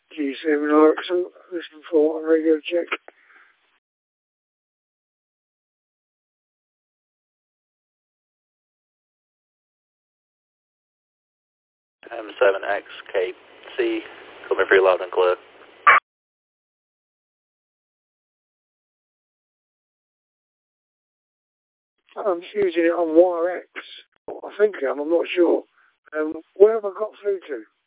G7 Ericsson, listen for one radio check. M7XKC, coming for you loud and clear. I'm using it on Wire X. I think I'm not sure. Where have I got through to?